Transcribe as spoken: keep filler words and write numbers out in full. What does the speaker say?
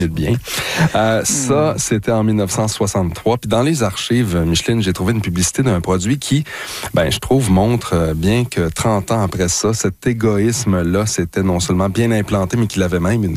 bien. Euh, ça, c'était en dix-neuf cent soixante-trois. Puis dans les archives, Micheline, j'ai trouvé une publicité d'un produit qui, ben, je trouve, montre bien que trente ans après ça, cet égoïsme-là, c'était non seulement bien implanté, mais qu'il avait même une